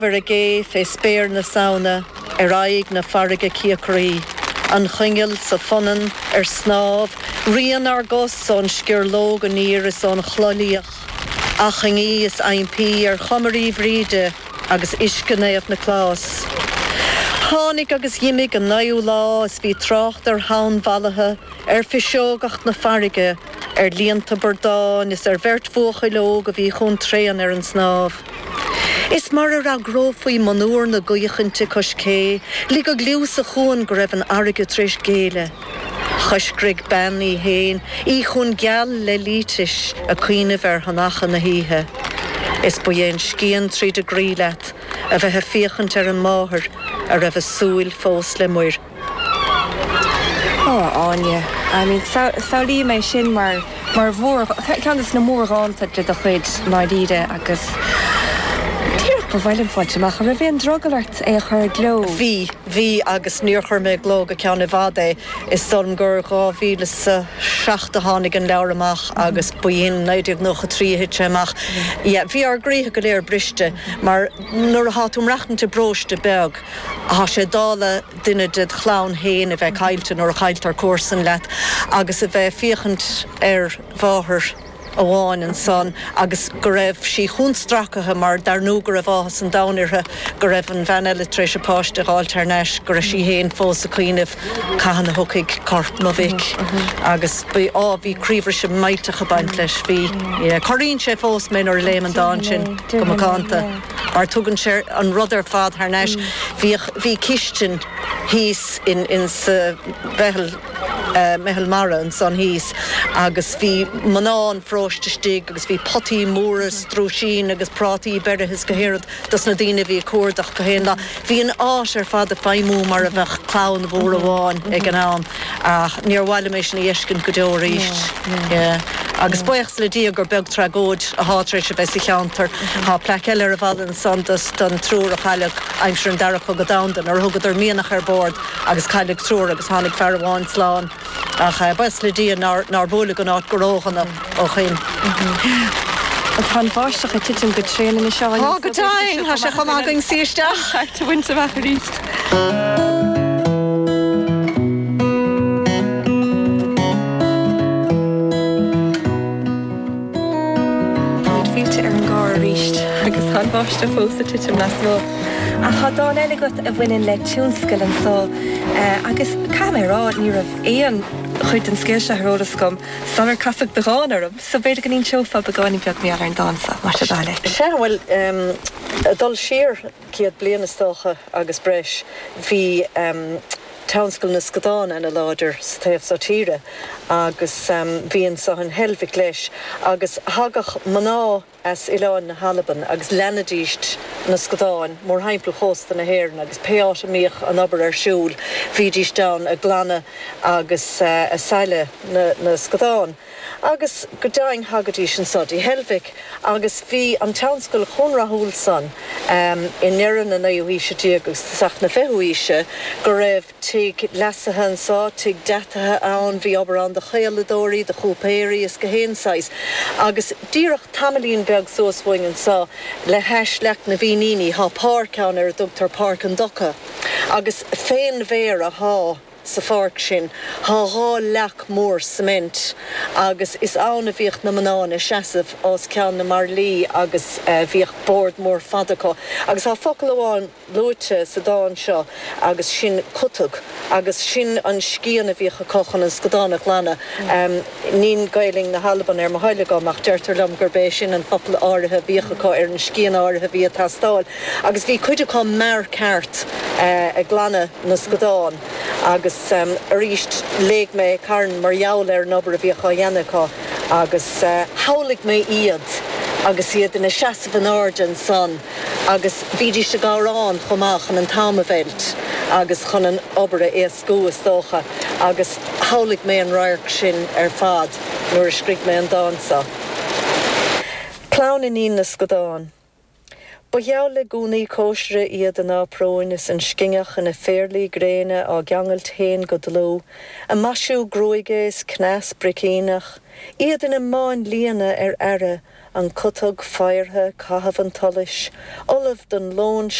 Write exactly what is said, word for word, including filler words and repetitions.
Ver a gé fé spéir na sauna, ar aig na farige ciacraí, an chingil sa fonan ar snáb, rian ar gos son scior lóg an ír is son chlolíach, ach an í is aimpí ar chomarí bhríde agus iscanéamh na clás. Hánig agus dhimig an naú lá is bhí trácht ar hán bhalathe, ar fiseogacht na farige, ar líonta bordáin is ar bheirt fucha lóg a bhí chun tréan ar an snáb. Is mar ar a grófaí manúr na goiachinte cos cé, lig a gliús a chuan go raibh an airige tris géile. Chusgrig benní héin, í chun geall le lítis a cuiineh ar hanachcha na híthe. Is bu dhéon scían tríd a gríleat, a bheit fiachant ar an máthair, a raibh a súil fós le muir. Oh, Anya. I mean, saolí mé sin mar mar bhór, ceantas na mórghánta le a chuid maidíide agus tíoch bhhailm fáilteach a bhí an drogalart é chur gló. Bhí, bhí agus níor chur mé gló go ceanna bhada is son gur gá bhíle sa seachta tháinig an leabhar amach agus buíon néideag nó a tríthite amach. Yeah, bhí ar gríthe go léir briste, mar nuair a hátum reachanta bróiste beg, há sé dála duine did chlán héin a bheith caiilte nó a chailt ar cuasan leat, agus a bheith fiachant ar bháthir a bháin an son, agus go raibh sí chúnstracathe mar dar nó go raibh áthas an damhnaithe go raibh an bhean eile tréis apáiste gáiltear neis go raibh sí héin fós a cuiineh caihanna thucaigh corp nó bhic agus bí á bhí críomhar sin maiteach a baint leis bhí choíonn sé fós mé ar léim an dáin sin go macánta mar tugann sé an rud ar fad thar neis bhí chistin híos in in sa bheitheal Uh, mehel mara an son hís agus bhí manán fróiste stig agus bhí potí móras tróisín agus prátí beirithis go héad das na daine bhí cuardach go héna bhí an áis ar fad a feimú mar a bheith clán bhór amháin ag an am ach níor bhhaile mé sin iescin go deor ríist agus buochs le dí gur beg tragóid a hátrééis a bheith cheantar há plec eile a bhil an santas don trúr a chaileach aimsir an dearach go damdan ar thugad ar míanach ar bord agus caiileach trúr agus tháinig fear amháin sláán ach bes le dí nar bóla go náit goróchanna ó chin. A tá bháisteach a titim go tréna na seo. Tá go tain, tá sé chumá going síisteach. Tá bhainte bheith a ríist. Agus tá bháiste fósa titim las mó. A chá dá eile go a bhainein le túnscail an só agus camerará ní rah éon chuid an scéise thrólas gom sanar cafaigh de gáinarm, so beidir gan íon seofa beáinnig beag mé ar an dansa mar se bailile. Se bhfuil dul siar ciad bliana istócha agus breis bhí Townscoil na Scodána in a láidir sa taobh sa tíre agus bhíonn sa an helmhic leis agus thagach maná as Ileán na Halaban agus lenadíist na Scodáin mór haimplu chósta na hhéireann agus peáta míoch an obair ar siúl bhí díos down a glanna agus uh, a saile na, na Scodáin agus go daing hagadís an sodí helmhic agus bhí an Townscoil chunrathúil san um, in neireann na naohíse agus sach na fehuíse go raibh tig lasathe an sá tig detathe ann bhí obair an de chéaladóirí de chúpéirí is go héanáis agus díreach tamilín beag sóshaing an sá le heis leach na bhíníní há párceann ar Doctor Park an Docha agus féin bhéir a há sa farc sin há há leach mór cement agus is anna bhíocht na manána seasamh os ceann na Marlí agus uh, bhíocht bord mór fadacha agus há focail amháin lúite sa dáin seo agus sin cutug agus sin an scíanna bhíocha cochan an Scodána chlána um, nín gailing na Halaban ar maithaileá amach deirtar lem gur bé sin an focail áirithe bhíocha ar an scían áirithe bhí a tastáil agus bhí cuideá mar ceart uh, a glanna na Scodáin agus um, a ríist léig mé cairn mar jaall ar an obair a bhíocha dhéanacha agus uh, hálaigh mé iad agus iad in a seasamh an ard an son agus bhídí se gárán chumach an an támavelt agus chun an obair é scúas dócha agus hálaigh mé an rairc sin ar fad nuair a scríoch mé an dansa. Clán in íon na Scodáin. Ba gheall le gúnaí cóisire iad an ápróin is an scingeach in a féirlí gréine á geangailt héin go dló, a masisiú gróigéis cnas bricínach, iad in a máin líana ar ara an cutug feirthe cahabh an tulis, Olaf den lón